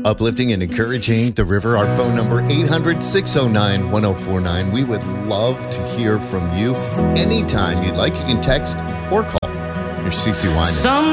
Uplifting and encouraging the river. Our phone number, 800-609-1049. We would love to hear from you anytime you'd like. You can text or call. Your CC Wine.